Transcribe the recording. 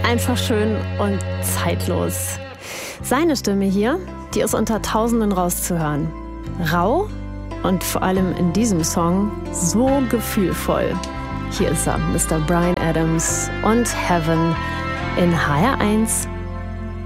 einfach schön und zeitlos. Seine Stimme hier, die ist unter Tausenden rauszuhören. Rau und vor allem in diesem Song so gefühlvoll. Hier ist er, Mr. Bryan Adams und Heaven in HR1